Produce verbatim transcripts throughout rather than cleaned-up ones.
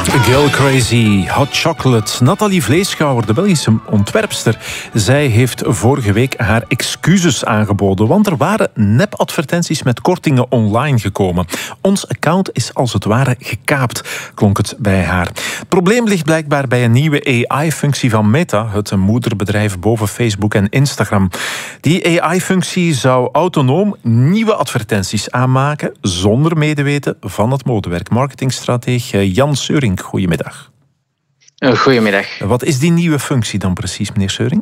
Girl Crazy, Hot Chocolate. Nathalie Vleeschouwer, de Belgische ontwerpster, zij heeft vorige week haar excuses aangeboden, want er waren nepadvertenties met kortingen online gekomen. Ons account is als het ware gekaapt, klonk het bij haar. Het probleem ligt blijkbaar bij een nieuwe A I-functie van Meta, het moederbedrijf boven Facebook en Instagram. Die A I-functie zou autonoom nieuwe advertenties aanmaken, zonder medeweten van het modewerk. Marketingstrateeg Jan Seurink, goedemiddag. Goedemiddag. Wat is die nieuwe functie dan precies, meneer Seurink?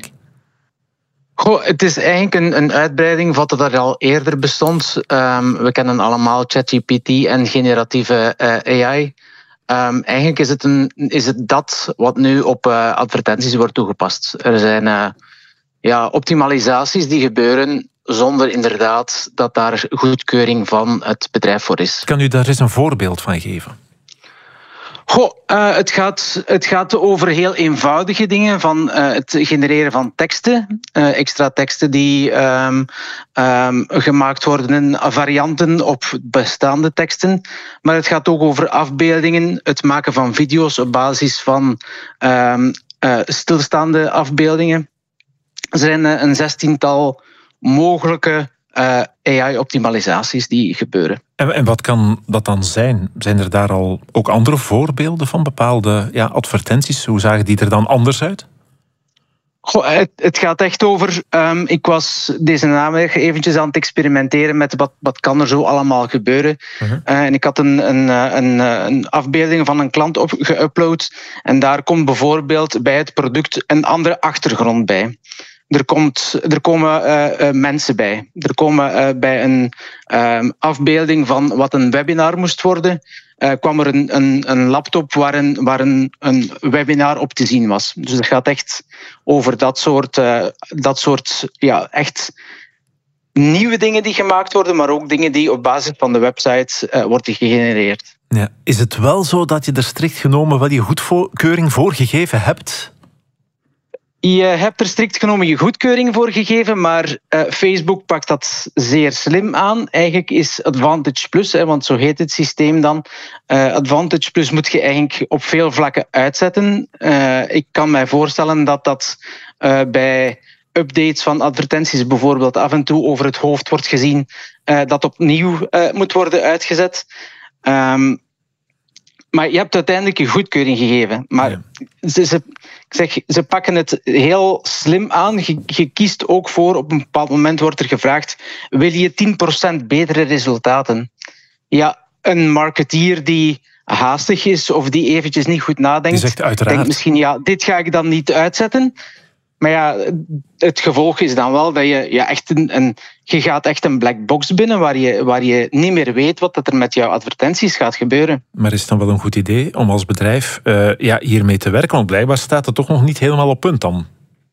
Goh, het is eigenlijk een, een uitbreiding van wat er al eerder bestond. Um, we kennen allemaal ChatGPT en generatieve uh, A I. Um, eigenlijk is het, een, is het dat wat nu op uh, advertenties wordt toegepast. Er zijn uh, ja, optimalisaties die gebeuren zonder inderdaad dat daar goedkeuring van het bedrijf voor is. Kan u daar eens een voorbeeld van geven? Goh, uh, het, gaat, het gaat over heel eenvoudige dingen, van uh, het genereren van teksten, uh, extra teksten die um, um, gemaakt worden, varianten op bestaande teksten. Maar het gaat ook over afbeeldingen, het maken van video's op basis van um, uh, stilstaande afbeeldingen. Er zijn uh, een zestiental mogelijke uh, A I-optimalisaties die gebeuren. En, en wat kan dat dan zijn? Zijn er daar al ook andere voorbeelden van bepaalde ja, advertenties? Hoe zagen die er dan anders uit? Goh, het, het gaat echt over... Um, ik was deze namiddag eventjes aan het experimenteren met wat, wat kan er zo allemaal gebeuren. Uh-huh. Uh, en ik had een, een, een, een afbeelding van een klant op, geüpload. En daar komt bijvoorbeeld bij het product een andere achtergrond bij. Er, komt, er komen uh, uh, mensen bij. Er komen uh, bij een uh, afbeelding van wat een webinar moest worden, uh, kwam er een, een, een laptop waar, een, waar een, een webinar op te zien was. Dus het gaat echt over dat soort, uh, dat soort ja, echt nieuwe dingen die gemaakt worden, maar ook dingen die op basis van de website uh, worden gegenereerd. Ja. Is het wel zo dat je er strikt genomen wel je goedkeuring voor gegeven hebt? Je hebt er strikt genomen je goedkeuring voor gegeven, maar uh, Facebook pakt dat zeer slim aan. Eigenlijk is Advantage Plus, hè, want zo heet het systeem dan. Uh, Advantage Plus moet je eigenlijk op veel vlakken uitzetten. Uh, ik kan mij voorstellen dat dat uh, bij updates van advertenties bijvoorbeeld af en toe over het hoofd wordt gezien, uh, dat opnieuw uh, moet worden uitgezet. Um, Maar je hebt uiteindelijk je goedkeuring gegeven. Maar ja. ze, ze, ik zeg, ze pakken het heel slim aan. Je, je kiest ook voor, op een bepaald moment wordt er gevraagd, wil je tien procent betere resultaten? Ja, een marketeer die haastig is of die eventjes niet goed nadenkt, die zegt uiteraard. denkt misschien, ja, dit ga ik dan niet uitzetten. Maar ja, het gevolg is dan wel dat je, ja, echt een, een, je gaat echt een black box binnen waar je, waar je niet meer weet wat er met jouw advertenties gaat gebeuren. Maar is het dan wel een goed idee om als bedrijf uh, ja, hiermee te werken? Want blijkbaar staat het toch nog niet helemaal op punt dan.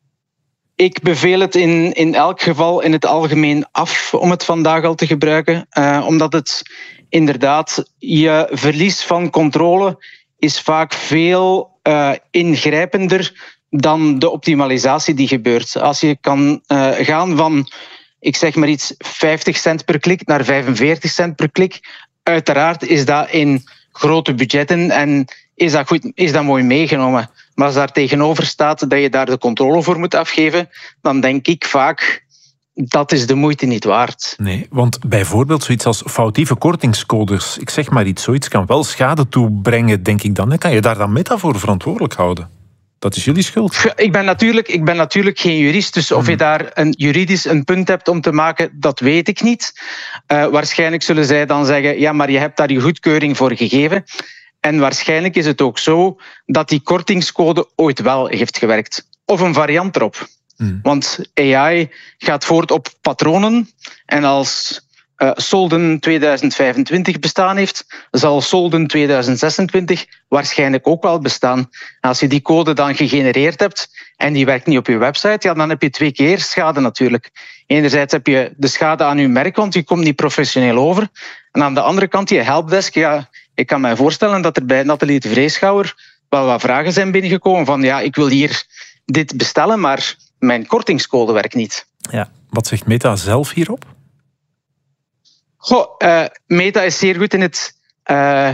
Ik beveel het in, in elk geval in het algemeen af om het vandaag al te gebruiken. Uh, omdat het inderdaad, je verlies van controle is vaak veel uh, ingrijpender dan de optimalisatie die gebeurt. Als je kan uh, gaan van, ik zeg maar iets, vijftig cent per klik naar vijfenveertig cent per klik, uiteraard is dat in grote budgetten en is dat, goed, is dat mooi meegenomen. Maar als daar tegenover staat dat je daar de controle voor moet afgeven, dan denk ik vaak, dat is de moeite niet waard. Nee, want bijvoorbeeld zoiets als foutieve kortingscodes, ik zeg maar iets, zoiets kan wel schade toebrengen, denk ik dan. Kan je daar dan Meta voor verantwoordelijk houden? Dat is jullie schuld. Ik ben natuurlijk, ik ben natuurlijk geen jurist, dus of je daar een juridisch een punt hebt om te maken, dat weet ik niet. Uh, waarschijnlijk zullen zij dan zeggen, ja, maar je hebt daar je goedkeuring voor gegeven. En waarschijnlijk is het ook zo dat die kortingscode ooit wel heeft gewerkt. Of een variant erop. Hmm. Want A I gaat voort op patronen. En als uh, Solden tweeduizend vijfentwintig bestaan heeft, zal Solden tweeduizend zesentwintig waarschijnlijk ook wel bestaan. Als je die code dan gegenereerd hebt en die werkt niet op je website, ja, dan heb je twee keer schade natuurlijk. Enerzijds heb je de schade aan je merk, want je komt niet professioneel over. En aan de andere kant, je helpdesk, ja, ik kan mij voorstellen dat er bij Nathalie de Vleeschouwer wel wat vragen zijn binnengekomen van, ja, ik wil hier dit bestellen, maar mijn kortingscode werkt niet. Ja, wat zegt Meta zelf hierop? Goh, uh, Meta is zeer goed in het uh,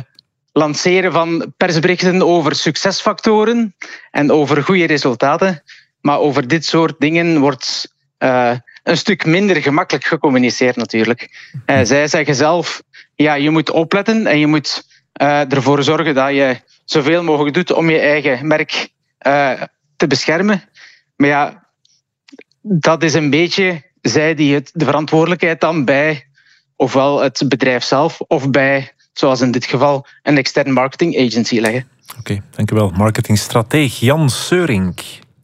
lanceren van persberichten over succesfactoren en over goede resultaten. Maar over dit soort dingen wordt uh, een stuk minder gemakkelijk gecommuniceerd natuurlijk. Uh, zij zeggen zelf, ja, je moet opletten en je moet uh, ervoor zorgen dat je zoveel mogelijk doet om je eigen merk uh, te beschermen. Maar ja, dat is een beetje zij die het, de verantwoordelijkheid dan bij ofwel het bedrijf zelf of bij, zoals in dit geval, een externe marketing agency leggen. Oké, okay, dankjewel. Marketingstrateeg Jan Seurink.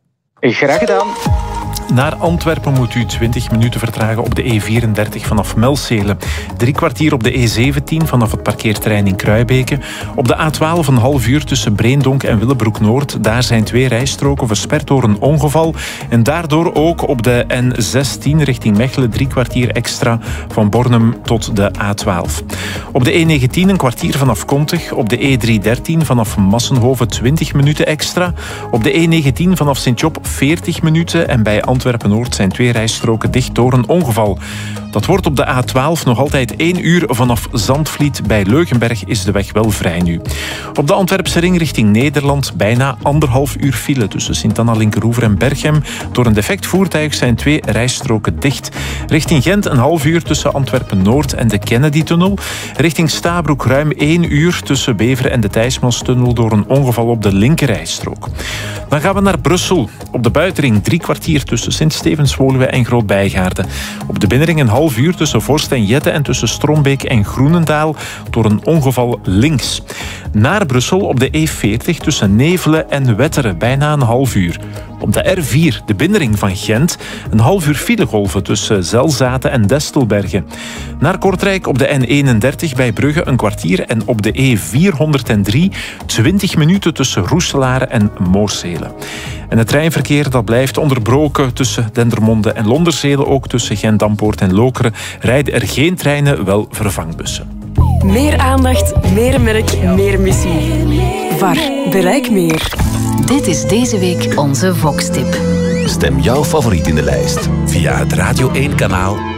Graag gedaan. Naar Antwerpen moet u twintig minuten vertragen op de E vierendertig vanaf Melcelen. Drie kwartier op de E zeventien vanaf het parkeerterrein in Kruibeke. Op de A twaalf een half uur tussen Breendonk en Willebroek-Noord. Daar zijn twee rijstroken versperd door een ongeval. En daardoor ook op de N zestien richting Mechelen drie kwartier extra van Bornem tot de A twaalf. Op de E negentien een kwartier vanaf Kontig. Op de E driehonderddertien vanaf Massenhoven twintig minuten extra. Op de E negentien vanaf Sint-Job veertig minuten. En bij Antwerpen-Noord zijn twee rijstroken dicht door een ongeval. Dat wordt op de A twaalf nog altijd één uur vanaf Zandvliet. Bij Leugenberg is de weg wel vrij nu. Op de Antwerpse ring richting Nederland bijna anderhalf uur file tussen Sint-Anna-Linkeroever en Berchem. Door een defect voertuig zijn twee rijstroken dicht. Richting Gent een half uur tussen Antwerpen-Noord en de Kennedy-tunnel. Richting Stabroek ruim één uur tussen Beveren en de Thijsmanstunnel door een ongeval op de linkerrijstrook. Dan gaan we naar Brussel. Op de buitenring drie kwartier tussen Sint-Stevens-Woluwe en Groot-Bijgaarden. Op de binnenring een half uur tussen Vorst en Jette en tussen Strombeek en Groenendaal door een ongeval links. Naar Brussel op de E veertig tussen Nevelen en Wetteren bijna een half uur. Op de R vier, de binnenring van Gent, een half uur filegolven tussen Zelzaten en Destelbergen. Naar Kortrijk op de N eenendertig bij Brugge een kwartier en op de E vierhonderddrie twintig minuten tussen Roeselare en Moorsele. En het treinverkeer dat blijft onderbroken tussen Dendermonde en Londerzele, ook tussen Gent-Dampoort en Lokeren, rijden er geen treinen, wel vervangbussen. Meer aandacht, meer merk, meer missie. V A R, bereik meer. Dit is deze week onze Vox-tip. Stem jouw favoriet in de lijst via het Radio één kanaal